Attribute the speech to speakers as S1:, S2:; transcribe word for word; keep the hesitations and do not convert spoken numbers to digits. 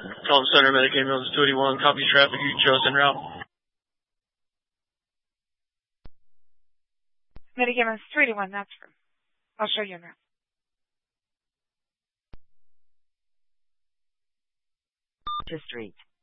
S1: Column Center, Medicaid Mills two eighty-one, copy traffic, you can show us en route.
S2: Medicaid Mills two eighty-one, that's true. I'll show you en route.
S3: To Street.